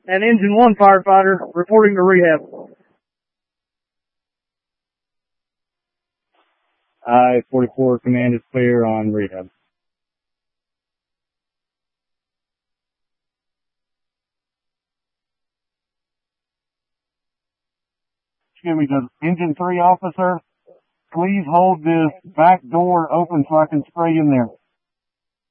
and Engine 1 firefighter reporting to rehab. I-44 command is clear on rehab. Excuse me, does Engine 3 officer please hold this back door open so I can spray in there?